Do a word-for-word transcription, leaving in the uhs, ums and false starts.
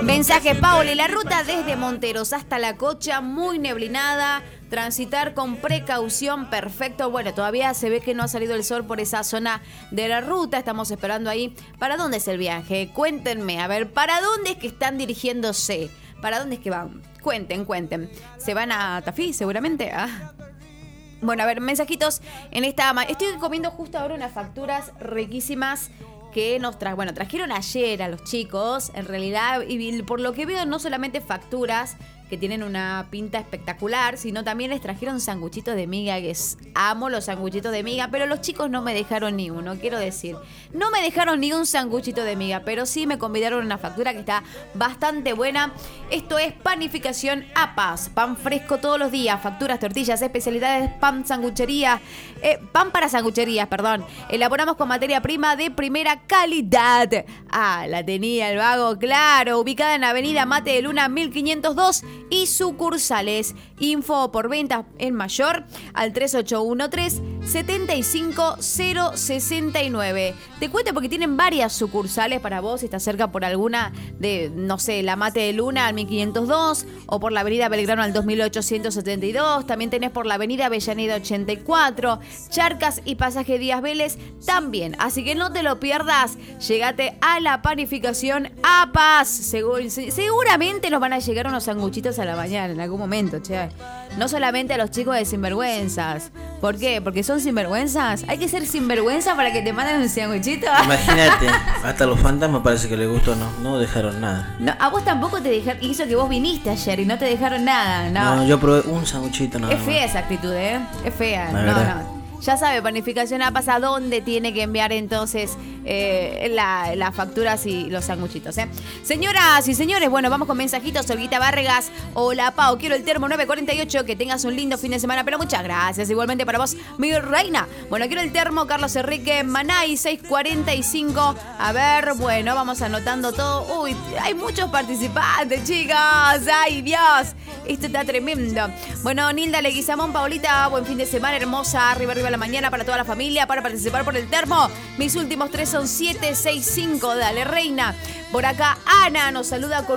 Mensaje, Pauli, la ruta desde Monteros hasta La Cocha, muy neblinada, transitar con precaución, perfecto. Bueno, todavía se ve que no ha salido el sol por esa zona de la ruta, estamos esperando ahí. ¿Para dónde es el viaje? Cuéntenme, a ver, ¿para dónde es que están dirigiéndose? ¿Para dónde es que van? Cuenten, cuenten. ¿Se van a Tafí seguramente? Ah. Bueno, a ver, mensajitos en esta... Estoy comiendo justo ahora unas facturas riquísimas que nos tra... bueno, trajeron ayer a los chicos, en realidad, y por lo que veo no solamente facturas que tienen una pinta espectacular, sino también les trajeron sanguchitos de miga, que es, amo los sanguchitos de miga, pero los chicos no me dejaron ni uno, quiero decir, no me dejaron ni un sanguchito de miga, pero sí me convidaron una factura que está bastante buena. Esto es Panificación A Paz, pan fresco todos los días, facturas, tortillas, especialidades, pan, sanguchería, eh, pan para sangucherías, perdón. Elaboramos con materia prima de primera calidad. Ah, la tenía el vago, claro, ubicada en Avenida Mate de Luna mil quinientos dos y sucursales. Info por venta en mayor al tres ocho uno tres, siete cinco cero seis nueve. Te cuento porque tienen varias sucursales para vos si estás cerca por alguna de, no sé, la Mate de Luna al mil quinientos dos o por la Avenida Belgrano al dos mil ochocientos setenta y dos. También tenés por la Avenida Avellaneda ochenta y cuatro, Charcas y Pasaje Díaz Vélez también. Así que no te lo pierdas. Llegate a la Panificación A Paz. Segur, seguramente nos van a llegar unos sanguchitos a la mañana en algún momento, che. No solamente a los chicos de sinvergüenzas. ¿Por qué? Porque son sinvergüenzas. Hay que ser sinvergüenza para que te manden un sanguchito. Imagínate, hasta los fantasmas parece que les gustó, no, no dejaron nada. No, a vos tampoco te dejaron, hizo que vos viniste ayer y no te dejaron nada. No, no yo probé un sanguchito nada Es fea más. Esa actitud, ¿eh? Es fea. La no, verdad. no. Ya sabe, Panificación A Paz, a dónde tiene que enviar entonces eh, la, las facturas y los sanguchitos, ¿eh? Señoras y señores, bueno, vamos con mensajitos. Olguita Vargas, hola Pau, quiero el termo nueve cuarenta y ocho, que tengas un lindo fin de semana, pero muchas gracias, igualmente para vos, mi reina. Bueno, quiero el termo, Carlos Enrique, Manay, seis cuarenta y cinco. A ver, bueno, vamos anotando todo. Uy, hay muchos participantes, chicas. Ay, Dios, esto está tremendo. Bueno, Nilda Leguizamón, Paulita, buen fin de semana, hermosa, arriba, arriba la mañana para toda la familia, para participar por el termo. Mis últimos tres son siete seis cinco. Dale, reina. Por acá Ana nos saluda con